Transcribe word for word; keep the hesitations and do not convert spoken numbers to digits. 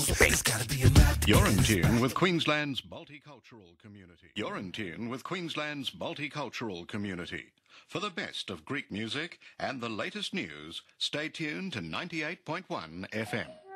There's gotta be a map. You're in tune with Queensland's multicultural community. You're in tune with Queensland's multicultural community. For the best of Greek music and the latest news, stay tuned to ninety-eight point one F M.